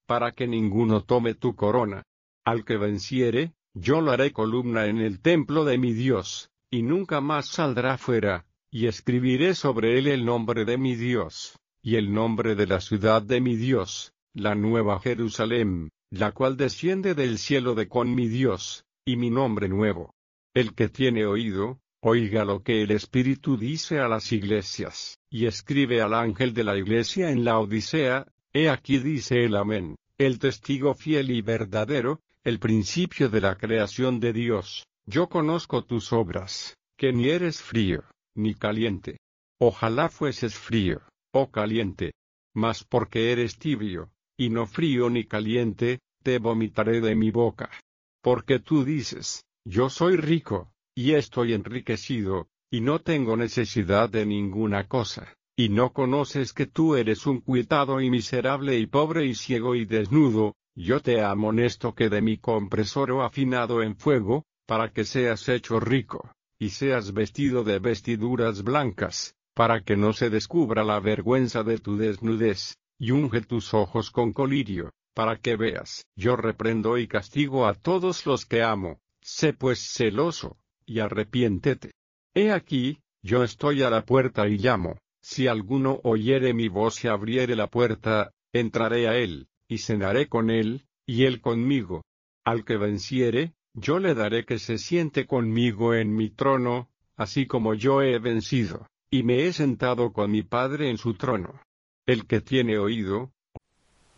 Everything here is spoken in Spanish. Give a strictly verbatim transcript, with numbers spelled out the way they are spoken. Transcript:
para que ninguno tome tu corona. Al que venciere, yo lo haré columna en el templo de mi Dios, y nunca más saldrá fuera, y escribiré sobre él el nombre de mi Dios, y el nombre de la ciudad de mi Dios, la nueva Jerusalén, la cual desciende del cielo de con mi Dios, y mi nombre nuevo. El que tiene oído, oiga lo que el Espíritu dice a las iglesias, y escribe al ángel de la iglesia en la Odisea, he aquí dice el Amén, el testigo fiel y verdadero, el principio de la creación de Dios. Yo conozco tus obras, que ni eres frío, ni caliente. Ojalá fueses frío, o caliente. Mas porque eres tibio, y no frío ni caliente, te vomitaré de mi boca. Porque tú dices, yo soy rico, y estoy enriquecido, y no tengo necesidad de ninguna cosa, y no conoces que tú eres un cuitado y miserable y pobre y ciego y desnudo. Yo te amonesto que de mi compres oro afinado en fuego, para que seas hecho rico, y seas vestido de vestiduras blancas, para que no se descubra la vergüenza de tu desnudez, y unge tus ojos con colirio, para que veas. Yo reprendo y castigo a todos los que amo, sé pues celoso, y arrepiéntete. He aquí, yo estoy a la puerta y llamo, si alguno oyere mi voz y abriere la puerta, entraré a él, y cenaré con él, y él conmigo. Al que venciere, yo le daré que se siente conmigo en mi trono, así como yo he vencido, y me he sentado con mi Padre en su trono. El que tiene oído,